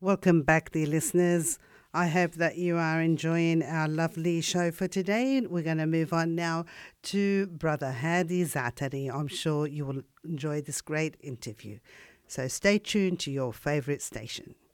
Welcome back, dear listeners. I hope that you are enjoying our lovely show for today. We're going to move on now to Brother Hadi Zatari. I'm sure you will enjoy this great interview. So stay tuned to your favorite station.